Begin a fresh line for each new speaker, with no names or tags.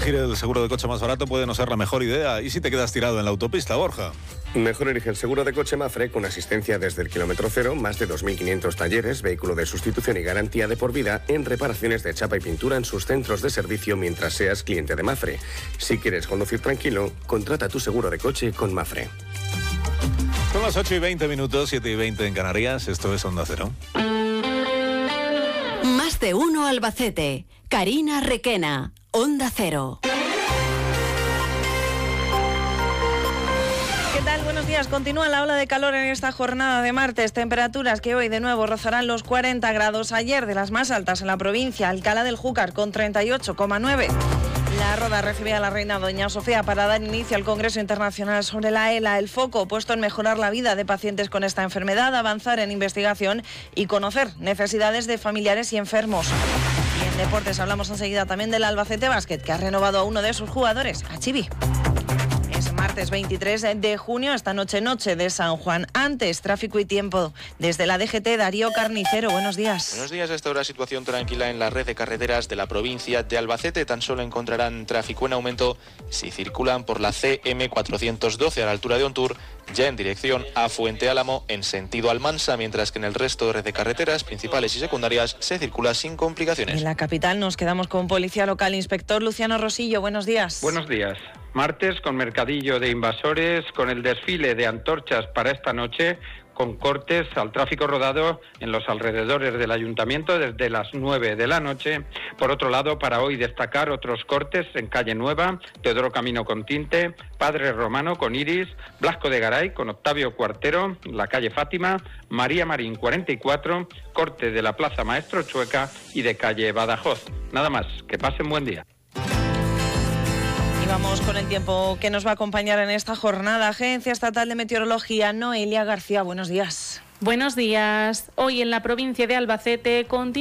Elegir el seguro de coche más barato puede no ser la mejor idea. ¿Y si te quedas tirado en la autopista, Borja?
Mejor elige el seguro de coche Mapfre con asistencia desde el kilómetro cero, más de 2.500 talleres, vehículo de sustitución y garantía de por vida en reparaciones de chapa y pintura en sus centros de servicio mientras seas cliente de Mapfre. Si quieres conducir tranquilo, contrata tu seguro de coche con Mapfre.
Son las 8:20, 7:20 en Canarias. Esto es Onda Cero.
Más de uno Albacete. Karina Requena, Onda Cero.
¿Qué tal? Buenos días. Continúa la ola de calor en esta jornada de martes. Temperaturas que hoy de nuevo rozarán los 40 grados. Ayer de las más altas en la provincia. Alcalá del Júcar con 38,9. La Roda recibía a la reina doña Sofía para dar inicio al Congreso Internacional sobre la ELA. El foco puesto en mejorar la vida de pacientes con esta enfermedad, avanzar en investigación y conocer necesidades de familiares y enfermos. Y en deportes hablamos enseguida también del Albacete Basket, que ha renovado a uno de sus jugadores, a Chivi. Es martes 23 de junio, esta noche de San Juan. Antes, tráfico y tiempo. Desde la DGT, Darío Carnicero, buenos días.
Buenos días. A esta hora situación tranquila en la red de carreteras de la provincia de Albacete. Tan solo encontrarán tráfico en aumento si circulan por la CM412 a la altura de Ontur, ya en dirección a Fuente Álamo en sentido Almansa, mientras que en el resto de red de carreteras principales y secundarias se circula sin complicaciones.
En la capital nos quedamos con Policía Local. Inspector Luciano Rosillo, buenos días.
Buenos días. Martes con mercadillo de invasores, con el desfile de antorchas para esta noche, con cortes al tráfico rodado en los alrededores del ayuntamiento desde las 9 de la noche. Por otro lado, para hoy destacar otros cortes en Calle Nueva, Teodoro Camino con Tinte, Padre Romano con Iris, Blasco de Garay con Octavio Cuartero, la calle Fátima, María Marín 44, corte de la Plaza Maestro Chueca y de calle Badajoz. Nada más, que pasen buen día.
Vamos con el tiempo que nos va a acompañar en esta jornada. Agencia Estatal de Meteorología, Noelia García, buenos días.
Buenos días. Hoy en la provincia de Albacete continúa